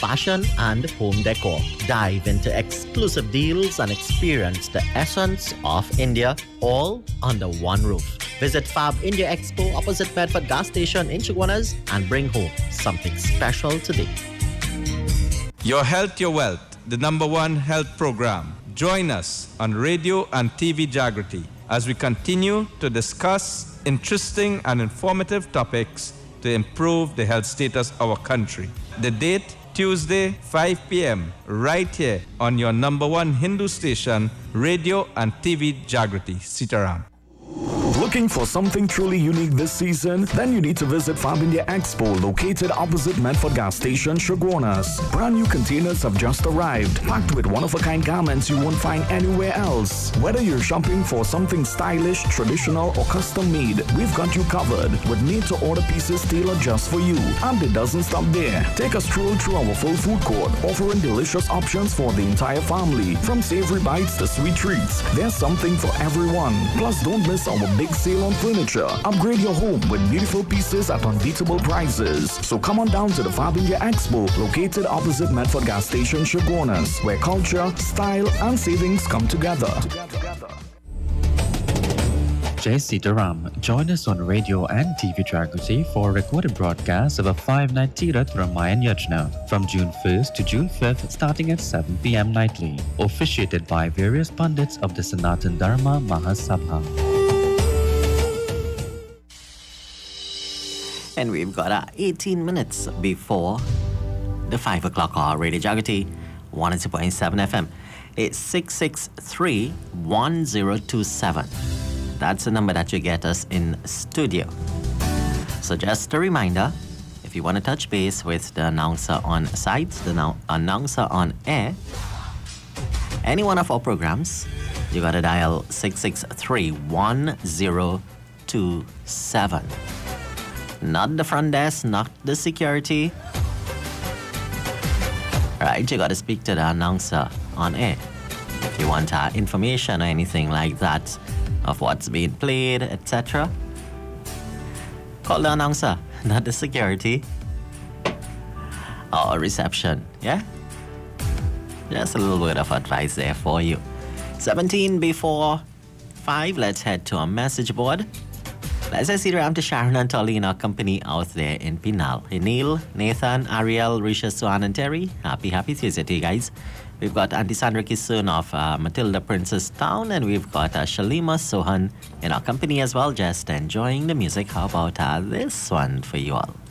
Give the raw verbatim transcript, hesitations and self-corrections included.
fashion and home decor. Dive into exclusive deals and experience the essence of India all under one roof. Visit Fab India Expo opposite Bedford Gas Station in Chaguanas and bring home something special today. Your Health, Your Wealth, the number one health program. Join us on radio and T V Jagrati as we continue to discuss interesting and informative topics to improve the health status of our country. The date, Tuesday, five p.m., right here on your number one Hindu station, radio and T V Jagrati, Sitaram. Looking for something truly unique this season? Then you need to visit Fab India Expo, located opposite Medford Gas Station, Chaguanas. Brand new containers have just arrived, packed with one-of-a-kind garments you won't find anywhere else. Whether you're shopping for something stylish, traditional, or custom-made, we've got you covered with made-to-order pieces tailored just for you. And it doesn't stop there. Take a stroll through our full food court, offering delicious options for the entire family. From savory bites to sweet treats, there's something for everyone. Plus, don't miss our big sale on furniture. Upgrade your home with beautiful pieces at unbeatable prices. So come on down to the Fab India Expo, located opposite Medford Gas Station, Chaguanas, where culture, style, and savings come together. Jai Sitaram. Join us on radio and T V Jagrati for a recorded broadcast of a five-night Tirath Ramayan Yajna from June first to June fifth, starting at seven p.m. nightly, officiated by various pundits of the Sanatan Dharma Mahasabha. And we've got uh, eighteen minutes before the five o'clock hour. Radio Jagrati, one oh two point seven F M. It's six six three, one zero two seven. That's the number that you get us in studio. So just a reminder, if you want to touch base with the announcer on site, the now announcer on air, any one of our programs, you got to dial six six three, one zero two seven. Not the front desk, not the security. Right, you got to speak to the announcer on air. If you want uh, information or anything like that of what's being played, et cetera, call the announcer, not the security or reception. Yeah? Just a little word of advice there for you. seventeen before five, let's head to a message board. Let's say Sitaram to Sharon and Tolly in our company out there in Pinal. Hey, Neil, Nathan, Ariel, Risha, Suan, and Terry. Happy, happy Tuesday to you guys. We've got Auntie Sandra Kisun of uh, Matilda Princess Town, and we've got uh, Shalima Sohan in our company as well, just enjoying the music. How about uh, this one for you all?